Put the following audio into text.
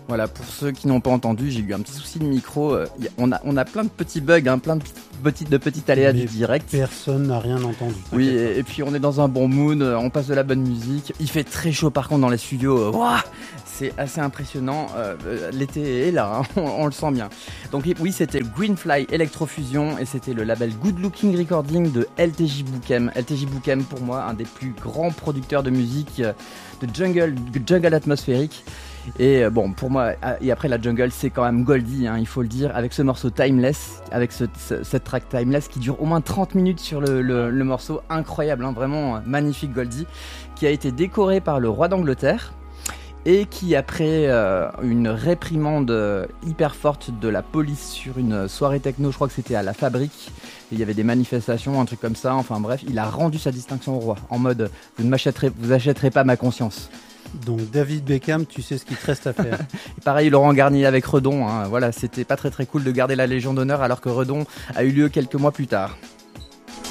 Voilà, pour ceux qui n'ont pas entendu, j'ai eu un petit souci de micro. On a plein de petits bugs, hein, plein de petits aléas Mais du direct. Personne n'a rien entendu. Oui, et puis on est dans un bon mood, on passe de la bonne musique. Il fait très chaud par contre dans les studios. Ouah, c'est assez impressionnant. L'été est là, hein, on le sent bien. Donc oui, c'était Greenfly Electrofusion et c'était le label Good Looking Recording de LTJ Boukem. LTJ Boukem, pour moi, un des plus grands producteurs de musique de jungle atmosphérique. Et bon, pour moi, et après la jungle, c'est quand même Goldie, hein, il faut le dire, avec ce morceau Timeless, avec cette track Timeless qui dure au moins 30 minutes sur le morceau, incroyable, hein, vraiment magnifique Goldie, qui a été décoré par le roi d'Angleterre et qui, après une réprimande hyper forte de la police sur une soirée techno, je crois que c'était à la Fabrique, et il y avait des manifestations, un truc comme ça, enfin bref, il a rendu sa distinction au roi, en mode vous achèterez pas ma conscience. Donc David Beckham, tu sais ce qu'il te reste à faire. Et pareil, Laurent Garnier avec Redon, hein, voilà, c'était pas très très cool de garder la Légion d'honneur alors que Redon a eu lieu quelques mois plus tard.